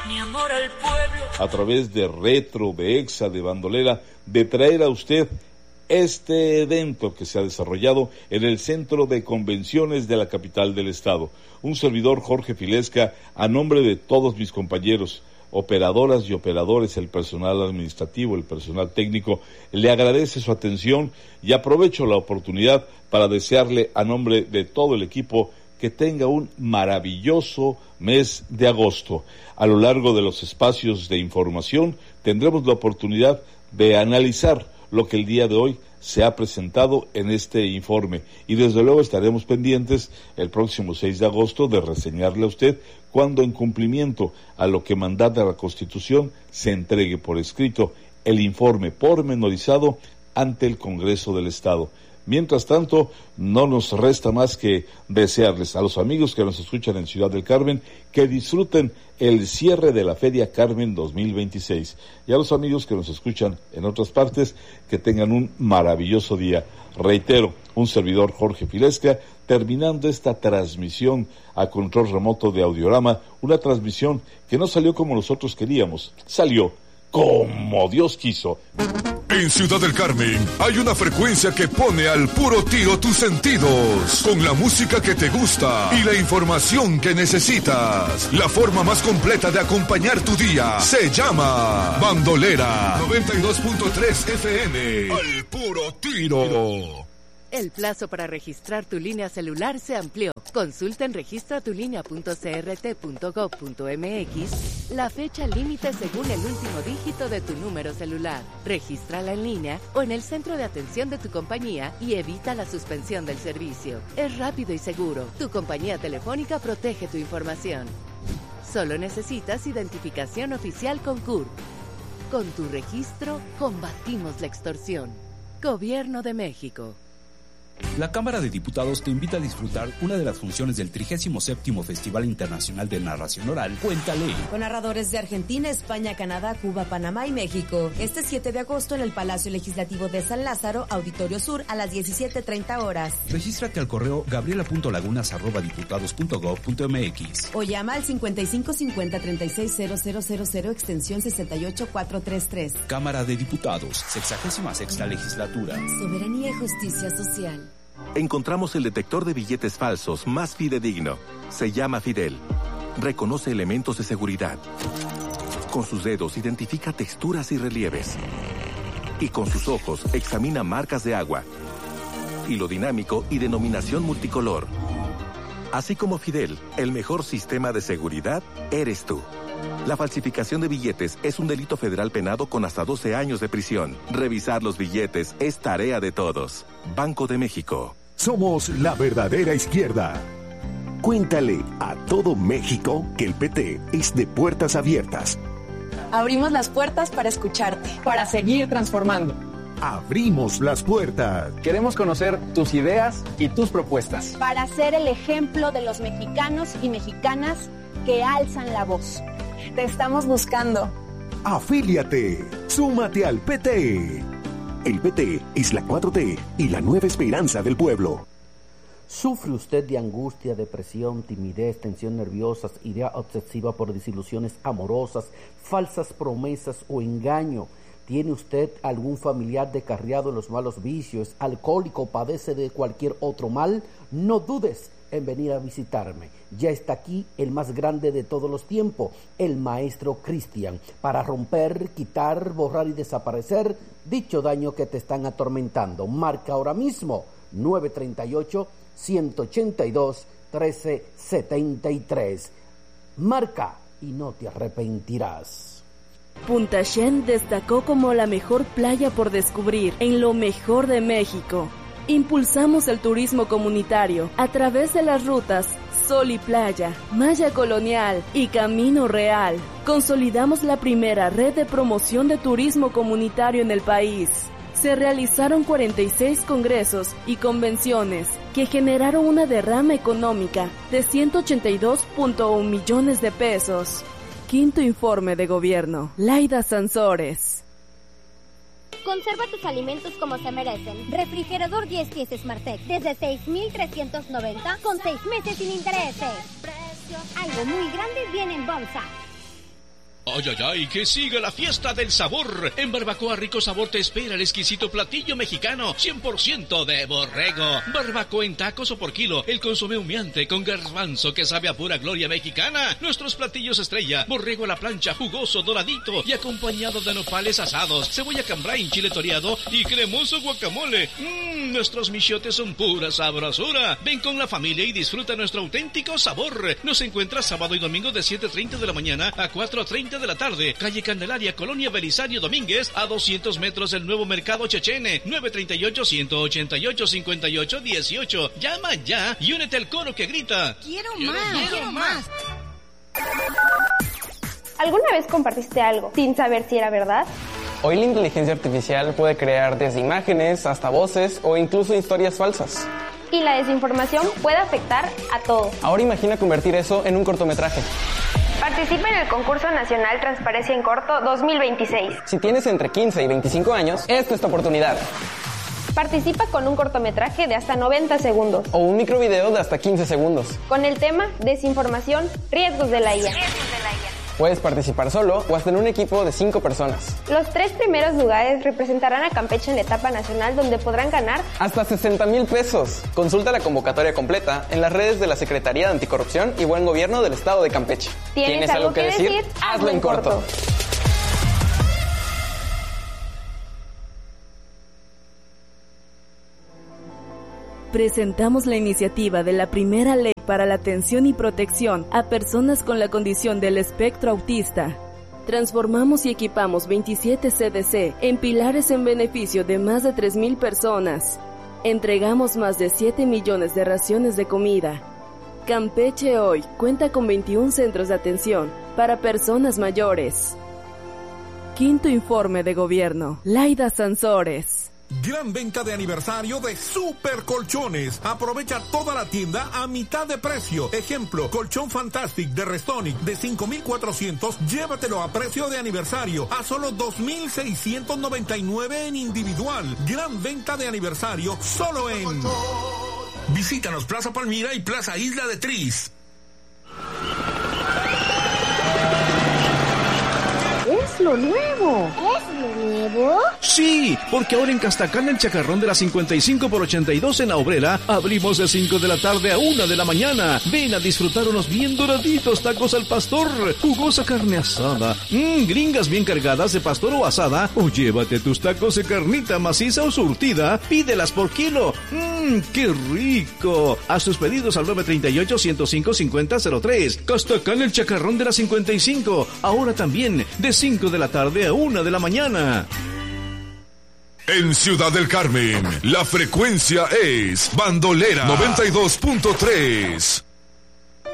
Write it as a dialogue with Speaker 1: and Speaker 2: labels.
Speaker 1: mi amor al pueblo.
Speaker 2: A través de Retro, de Exa, de Bandolera, de traer a usted este evento que se ha desarrollado en el Centro de Convenciones de la capital del estado. Un servidor, Jorge Filesca, a nombre de todos mis compañeros, operadoras y operadores, el personal administrativo, el personal técnico, le agradece su atención y aprovecho la oportunidad para desearle a nombre de todo el equipo que tenga un maravilloso mes de agosto. A lo largo de los espacios de información tendremos la oportunidad de analizar lo que el día de hoy se ha presentado en este informe y desde luego estaremos pendientes el próximo 6 de agosto de reseñarle a usted cuando, en cumplimiento a lo que mandata la Constitución, se entregue por escrito el informe pormenorizado ante el Congreso del Estado. Mientras tanto, no nos resta más que desearles a los amigos que nos escuchan en Ciudad del Carmen que disfruten el cierre de la Feria Carmen 2026. Y a los amigos que nos escuchan en otras partes, que tengan un maravilloso día. Reitero, un servidor, Jorge Filesca, terminando esta transmisión a control remoto de Audiorama, una transmisión que no salió como nosotros queríamos, salió como Dios quiso.
Speaker 3: En Ciudad del Carmen hay una frecuencia que pone al puro tiro tus sentidos, con la música que te gusta y la información que necesitas. La forma más completa de acompañar tu día se llama Bandolera 92.3 FM. Al puro tiro.
Speaker 4: El plazo para registrar tu línea celular se amplió. Consulta en registratulinea.crt.gov.mx la fecha límite según el último dígito de tu número celular. Regístrala en línea o en el centro de atención de tu compañía y evita la suspensión del servicio. Es rápido y seguro. Tu compañía telefónica protege tu información. Solo necesitas identificación oficial con CURP. Con tu registro, combatimos la extorsión. Gobierno de México.
Speaker 5: La Cámara de Diputados te invita a disfrutar una de las funciones del 37º Festival Internacional de Narración Oral, Cuéntale.
Speaker 6: Con narradores de Argentina, España, Canadá, Cuba, Panamá y México. Este 7 de agosto en el Palacio Legislativo de San Lázaro, Auditorio Sur, a las 17:30 horas.
Speaker 5: Regístrate al correo gabriela.lagunas@diputados.gov.mx
Speaker 6: o llama al 5550-360000 extensión 68433.
Speaker 5: Cámara de Diputados, 66ª Legislatura.
Speaker 6: Soberanía y justicia social.
Speaker 7: Encontramos el detector de billetes falsos más fidedigno. Se llama Fidel. Reconoce elementos de seguridad. Con sus dedos identifica texturas y relieves. Y con sus ojos examina marcas de agua. Hilo dinámico y denominación multicolor. Así como Fidel, el mejor sistema de seguridad eres tú. La falsificación de billetes es un delito federal penado con hasta 12 años de prisión. Revisar los billetes es tarea de todos. Banco de México.
Speaker 8: Somos la verdadera izquierda. Cuéntale a todo México que el PT es de puertas abiertas.
Speaker 9: Abrimos las puertas para escucharte, para seguir transformando.
Speaker 8: Abrimos las puertas.
Speaker 10: Queremos conocer tus ideas y tus propuestas.
Speaker 11: Para ser el ejemplo de los mexicanos y mexicanas que alzan la voz.
Speaker 9: Te estamos buscando.
Speaker 8: Afíliate. Súmate al PT. El PT es la 4T y la nueva esperanza del pueblo.
Speaker 12: ¿Sufre usted de angustia, depresión, timidez, tensión nerviosa, idea obsesiva por desilusiones amorosas, falsas promesas o engaño? ¿Tiene usted algún familiar descarriado en los malos vicios, alcohólico, padece de cualquier otro mal? No dudes en venir a visitarme. Ya está aquí el más grande de todos los tiempos, el Maestro Cristian, para romper, quitar, borrar y desaparecer dicho daño que te están atormentando. Marca ahora mismo 938-182-1373. Marca y no te arrepentirás.
Speaker 13: Punta Shen destacó como la mejor playa por descubrir en lo mejor de México. Impulsamos el turismo comunitario a través de las rutas Sol y Playa, Maya Colonial y Camino Real. Consolidamos la primera red de promoción de turismo comunitario en el país. Se realizaron 46 congresos y convenciones que generaron una derrama económica de 182.1 millones de pesos. Quinto informe de gobierno. Laida Sansores.
Speaker 14: Conserva tus alimentos como se merecen. Refrigerador 10 pies Smartec desde 6,390 con 6 meses sin intereses. Algo muy grande viene en Bomsa.
Speaker 1: ¡Ay! ¡Que siga la fiesta del sabor! En Barbacoa Rico Sabor te espera el exquisito platillo mexicano 100% de borrego. Barbacoa en tacos o por kilo, el consomé humeante con garbanzo que sabe a pura gloria mexicana. Nuestros platillos estrella, borrego a la plancha, jugoso, doradito y acompañado de nopales asados, cebolla cambray, chile toreado y cremoso guacamole. Nuestros michiotes son pura sabrosura. Ven con la familia y disfruta nuestro auténtico sabor. Nos encuentras sábado y domingo de 7:30 de la mañana a 4:30 de la tarde. Calle Candelaria, Colonia Belisario Domínguez, a 200 metros del Nuevo Mercado Chechene. 938-188-5818. Llama ya y únete al coro que grita: ¡Quiero más!
Speaker 15: ¿Alguna vez compartiste algo sin saber si era verdad?
Speaker 10: Hoy la inteligencia artificial puede crear desde imágenes hasta voces o incluso historias falsas.
Speaker 15: Y la desinformación puede afectar a todos.
Speaker 10: Ahora imagina convertir eso en un cortometraje.
Speaker 15: Participa en el Concurso Nacional Transparencia en Corto 2026.
Speaker 10: Si tienes entre 15 y 25 años, esta es tu oportunidad.
Speaker 15: Participa con un cortometraje de hasta 90 segundos.
Speaker 10: O un microvideo de hasta 15 segundos.
Speaker 15: Con el tema Desinformación, riesgos de la IA.
Speaker 10: Puedes participar solo o hasta en un equipo de 5 personas.
Speaker 15: Los 3 primeros lugares representarán a Campeche en la etapa nacional, donde podrán ganar
Speaker 10: hasta 60,000 pesos. Consulta la convocatoria completa en las redes de la Secretaría de Anticorrupción y Buen Gobierno del Estado de Campeche.
Speaker 15: ¿Tienes algo que decir? Hazlo en corto.
Speaker 13: Presentamos la iniciativa de la primera ley para la atención y protección a personas con la condición del espectro autista. Transformamos y equipamos 27 CDC en pilares en beneficio de más de 3,000 personas. Entregamos más de 7 millones de raciones de comida. Campeche hoy cuenta con 21 centros de atención para personas mayores. Quinto informe de gobierno. Laida Sansores.
Speaker 16: Gran venta de aniversario de Super Colchones. Aprovecha toda la tienda a mitad de precio. Ejemplo, colchón Fantastic de Restonic de 5,400. Llévatelo a precio de aniversario a solo 2,699 en individual. Gran venta de aniversario solo en... Visítanos Plaza Palmira y Plaza Isla de Tris.
Speaker 17: ¡Es lo nuevo! ¿Es lo nuevo?
Speaker 1: Sí, porque ahora en Castacán, el chacarrón de la 55 por 82 en la Obrera, abrimos de 5 de la tarde a 1 de la mañana. Ven a disfrutar unos bien doraditos tacos al pastor, jugosa carne asada, gringas bien cargadas de pastor o asada, o llévate tus tacos de carnita maciza o surtida, pídelas por kilo. ¡Qué rico! Haz tus pedidos al 938-105-5003. Castacán, el chacarrón de la 55, ahora también de 5 de la tarde a 1 de la mañana.
Speaker 3: En Ciudad del Carmen, la frecuencia es Bandolera 92.3.